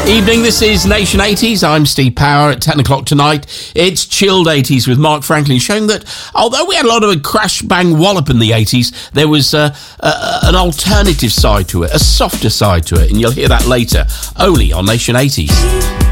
Evening, this is Nation 80s. I'm Steve Power. At 10 o'clock tonight, it's Chilled 80s with Mark Franklin, showing that although we had a lot of a crash bang wallop in the 80s, there was an alternative side to it, a softer side to it, and you'll hear that later, only on Nation 80s.